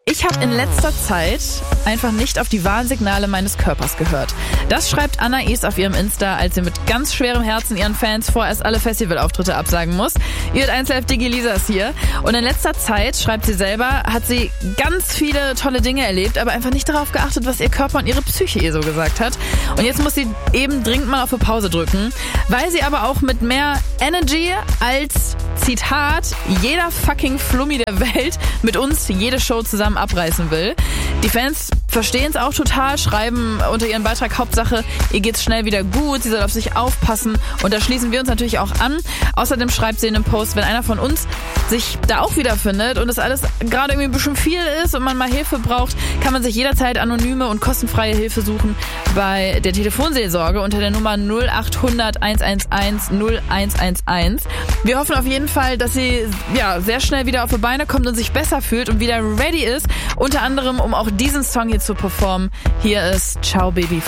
Ich habe in letzter Zeit einfach nicht auf die Warnsignale meines Körpers gehört. Das schreibt Anais auf ihrem Insta, als sie mit ganz schwerem Herzen ihren Fans vorerst alle Festivalauftritte absagen muss. Ihr 1Live Digi Lisa ist hier. Und in letzter Zeit, schreibt sie selber, hat sie ganz viele tolle Dinge erlebt, aber einfach nicht darauf geachtet, was ihr Körper und ihre Psyche ihr so gesagt hat. Und jetzt muss sie eben dringend mal auf Pause drücken, weil sie aber auch mit mehr Energy als, Zitat, jeder fucking Flummi der Welt mit uns jede Show zusammen abreißen will. Die Fans verstehen es auch total, schreiben unter ihrem Beitrag Hauptsache, ihr geht's schnell wieder gut, sie soll auf sich aufpassen und da schließen wir uns natürlich auch an. Außerdem schreibt sie in einem Post, wenn einer von uns sich da auch wiederfindet und es alles gerade irgendwie ein bisschen viel ist und man mal Hilfe braucht, kann man sich jederzeit anonyme und kostenfreie Hilfe suchen bei der Telefonseelsorge unter der Nummer 0800 111 0111. Wir hoffen auf jeden Fall, dass sie sehr schnell wieder auf die Beine kommt und sich besser fühlt und wieder ready ist, unter anderem um auch diesen Song hier zu performen. Hier ist Ciao Baby